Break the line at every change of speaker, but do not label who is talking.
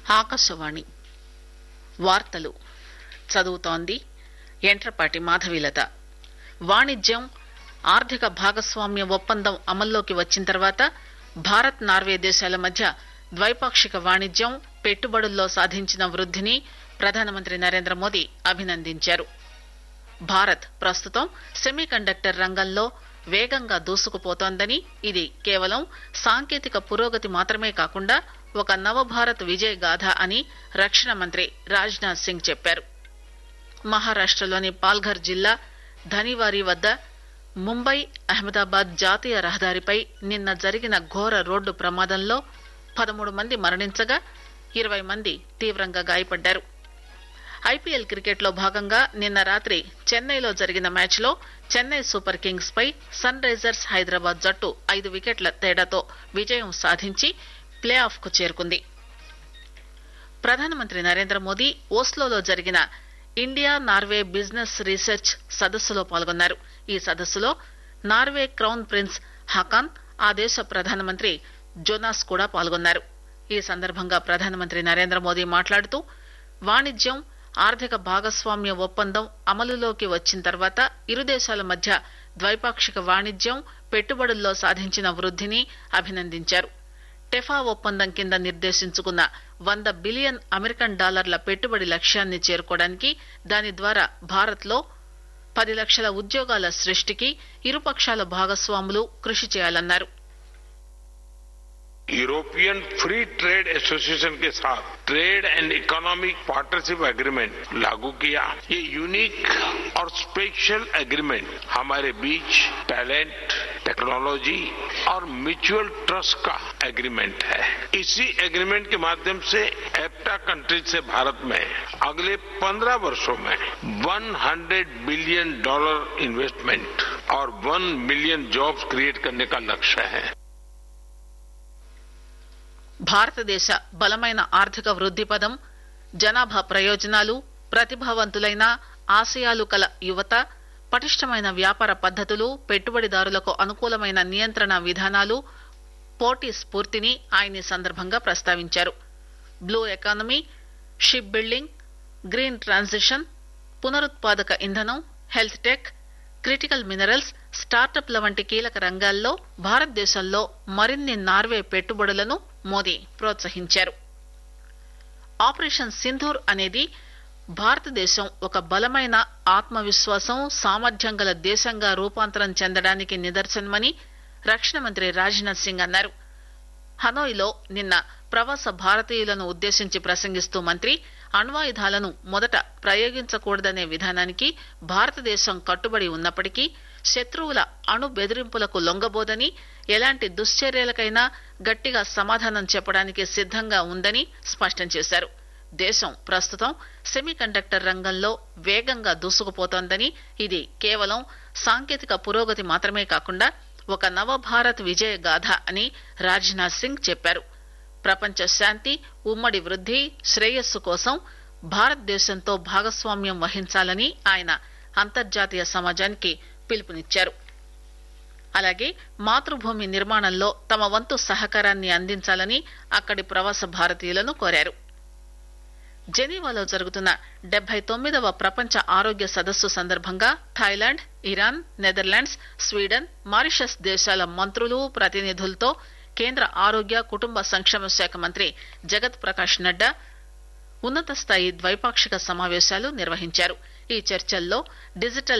ఆకాశవాణి వార్తలు చదువుతోంది యంట్రపాటి మాధవీలత. వాణిజ్యం, ఆర్థిక భాగస్వామ్య ఒప్పందం అమల్లోకి వచ్చిన తర్వాత భారత్ నార్వే దేశాల మధ్య ద్వైపాక్షిక వాణిజ్యం, పెట్టుబడుల్లో సాధించిన వృద్దిని ప్రధానమంత్రి నరేంద్ర మోదీ అభినందించారు. భారత్ ప్రస్తుతం సెమీకండక్టర్ రంగంలో వేగంగా దూసుకుపోతోందని, ఇది కేవలం సాంకేతిక పురోగతి మాత్రమే కాకుండా ఒక నవభారత్ విజయ గాథ అని రక్షణ మంత్రి రాజ్ నాథ్ సింగ్ చెప్పారు. మహారాష్టలోని పాల్ఘర్ జిల్లా ధనివారి వద్ద ముంబై అహ్మదాబాద్ జాతీయ రహదారిపై నిన్న జరిగిన ఘోర రోడ్డు ప్రమాదంలో 13 మంది మరణించగా 20 మంది తీవ్రంగా గాయపడ్డారు. ఐపీఎల్ క్రికెట్ లో భాగంగా నిన్న రాత్రి చెన్నైలో జరిగిన మ్యాచ్ లో చెన్నై సూపర్ కింగ్స్ పై సన్ రైజర్స్ హైదరాబాద్ జట్టు 5 వికెట్ల తేడాతో విజయం సాధించి ప్లే ఆఫ్ కు చేరుకుంది. ప్రధానమంత్రి నరేంద్ర మోదీ ఓస్లోలో జరిగిన ఇండియా నార్వే బిజినెస్ రీసెర్చ్ సదస్సులో పాల్గొన్నారు. ఈ సదస్సులో నార్వే క్రౌన్ ప్రిన్స్ హాకాన్, ఆ దేశ ప్రధానమంత్రి జోనాస్ కూడా పాల్గొన్నారు. ఈ సందర్భంగా ప్రధానమంత్రి నరేంద్ర మోదీ మాట్లాడుతూ, వాణిజ్యం, ఆర్థిక భాగస్వామ్య ఒప్పందం అమలులోకి వచ్చిన తర్వాత ఇరు దేశాల మధ్య ద్వైపాక్షిక వాణిజ్యం, పెట్టుబడుల్లో సాధించిన వృద్దిని అభినందించారు. టెఫా ఒప్పందం కింద నిర్దేశించుకున్న $100 బిలియన్ అమెరికన్ డాలర్ల పెట్టుబడి లక్ష్యాన్ని చేరుకోవడానికి, దాని ద్వారా భారత్ లో 10 లక్షల ఉద్యోగాల సృష్టికి ఇరుపక్షాల భాగస్వాములు కృషి చేయాలన్నారు.
यूरोपियन फ्री ट्रेड एसोसिएशन के साथ trade and economic partnership agreement लागू किया. ये यूनिक और स्पेशल एग्रीमेंट हमारे बीच टैलेंट, टेक्नोलॉजी और म्यूचुअल ट्रस्ट का एग्रीमेंट है. इसी एग्रीमेंट के माध्यम से एप्टा कंट्रीज से भारत में अगले 15 वर्षों में $100 बिलियन इन्वेस्टमेंट और 1 मिलियन जॉब्स क्रिएट करने का लक्ष्य है.
భారతదేశ బలమైన ఆర్థిక వృద్ది పదం, జనాభా ప్రయోజనాలు, ప్రతిభావంతులైన ఆశయాలు కల యువత, పటిష్టమైన వ్యాపార పద్దతులు, పెట్టుబడిదారులకు అనుకూలమైన నియంత్రణ విధానాలు, పోటీ స్ఫూర్తిని ఆయన ఈ సందర్భంగా ప్రస్తావించారు. Blue economy, ship building, green transition, పునరుత్పాదక ఇంధనం, హెల్త్ టెక్, క్రిటికల్ మినరల్స్, స్టార్టప్ల వంటి కీలక రంగాల్లో భారతదేశంలో మరిన్ని నార్వే పెట్టుబడులను మోదీ ప్రోత్సహించారు. ఆపరేషన్ సింధూర్ అనేది భారతదేశం ఒక బలమైన ఆత్మవిశ్వాసం, సామర్థ్యం గల దేశంగా రూపాంతరం చెందడానికి నిదర్శనమని రక్షణ మంత్రి రాజ్ నాథ్ సింగ్ అన్నారు. హనోయిలో నిన్న ప్రవాస భారతీయులను ఉద్దేశించి ప్రసంగిస్తూ మంత్రి, అణ్వాయుధాలను మొదట ప్రయోగించకూడదనే విధానానికి భారతదేశం కట్టుబడి ఉన్నప్పటికీ శత్రువుల అణు బెదిరింపులకు లొంగబోదని, ఎలాంటి దుశ్చర్యలకైనా గట్టిగా సమాధానం చెప్పడానికి సిద్దంగా ఉందని స్పష్టం చేశారు. దేశం ప్రస్తుతం సెమీకండక్టర్ రంగంలో వేగంగా దూసుకుపోతోందని, ఇది కేవలం సాంకేతిక పురోగతి మాత్రమే కాకుండా ఒక నవభారత్ విజయ గాథ అని రాజ్నాథ్ సింగ్ చెప్పారు. ప్రపంచ శాంతి, ఉమ్మడి వృద్ది, శ్రేయస్సు కోసం భారతదేశంతో భాగస్వామ్యం వహించాలని ఆయన అంతర్జాతీయ సమాజానికి పిలుపునిచ్చారు. అలాగే మాతృభూమి నిర్మాణంలో తమ వంతు సహకారాన్ని అందించాలని అక్కడి ప్రవాస భారతీయులను కోరారు. జెనీవాలో జరుగుతున్న 79వ ప్రపంచ ఆరోగ్య సదస్సు సందర్భంగా Thailand, Iran, Netherlands, Sweden, Mauritius దేశాల మంత్రులు, ప్రతినిధులతో కేంద్ర ఆరోగ్య కుటుంబ సంక్షేమ శాఖ మంత్రి జగత్ ప్రకాష్ నడ్డా ఉన్నత స్థాయి ద్వైపాక్షిక సమావేశాలు నిర్వహించారు. ఈ చర్చల్లో డిజిటల్